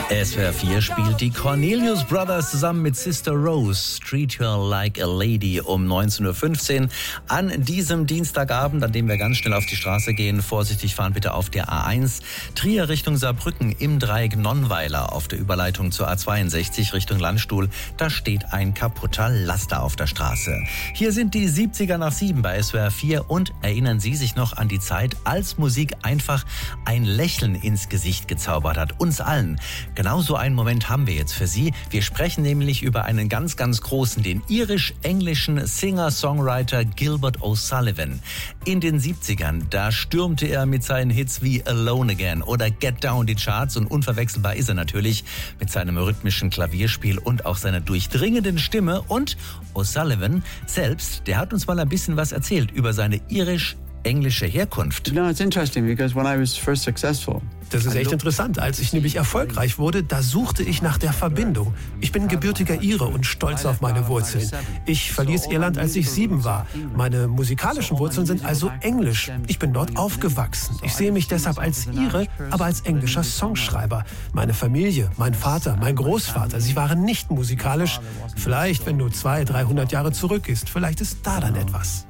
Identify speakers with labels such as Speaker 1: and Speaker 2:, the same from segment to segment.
Speaker 1: SWR 4 spielt die Cornelius Brothers zusammen mit Sister Rose Treat Her Like a Lady um 19.15 Uhr an diesem Dienstagabend, an dem wir ganz schnell auf die Straße gehen. Vorsichtig fahren bitte auf der A1 Trier Richtung Saarbrücken im Dreieck Nonnweiler auf der Überleitung zur A62 Richtung Landstuhl. Da steht ein kaputter Laster auf der Straße. Hier sind die 70er nach 7 bei SWR 4 und erinnern Sie sich noch an die Zeit, als Musik einfach ein Lächeln ins Gesicht gezaubert hat. Uns allen. Genau so einen Moment haben wir jetzt für Sie. Wir sprechen nämlich über einen ganz, ganz großen, den irisch-englischen Singer-Songwriter Gilbert O'Sullivan. In den 70ern, da stürmte er mit seinen Hits wie Alone Again oder Get Down die Charts und unverwechselbar ist er natürlich mit seinem rhythmischen Klavierspiel und auch seiner durchdringenden Stimme. Und O'Sullivan selbst, der hat uns mal ein bisschen was erzählt über seine irisch-englische Herkunft.
Speaker 2: You know, it's interesting because when I was first successful,
Speaker 3: das ist echt interessant. Als ich nämlich erfolgreich wurde, da suchte ich nach der Verbindung. Ich bin gebürtiger Ire und stolz auf meine Wurzeln. Ich verließ Irland, als ich 7 war. Meine musikalischen Wurzeln sind also englisch. Ich bin dort aufgewachsen. Ich sehe mich deshalb als Ire, aber als englischer Songschreiber. Meine Familie, mein Vater, mein Großvater, sie waren nicht musikalisch. Vielleicht, wenn du 200-300 Jahre zurückgehst, vielleicht ist da dann etwas.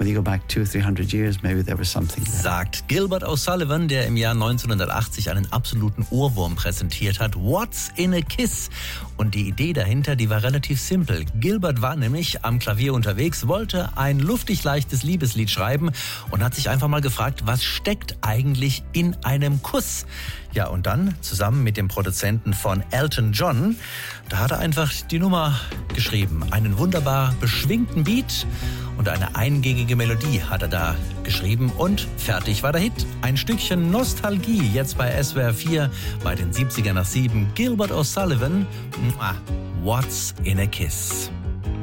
Speaker 1: Sagt Gilbert O'Sullivan, der im Jahr 1980 einen absoluten Ohrwurm präsentiert hat. What's in a Kiss? Und die Idee dahinter, die war relativ simpel. Gilbert war nämlich am Klavier unterwegs, wollte ein luftig leichtes Liebeslied schreiben und hat sich einfach mal gefragt, was steckt eigentlich in einem Kuss? Ja, und dann zusammen mit dem Produzenten von Elton John, da hat er einfach die Nummer geschrieben. Einen wunderbar beschwingten Beat und eine eingängige Melodie hat er da geschrieben und fertig war der Hit. Ein Stückchen Nostalgie jetzt bei SWR 4 bei den 70er nach 7. Gilbert O'Sullivan, What's in a Kiss?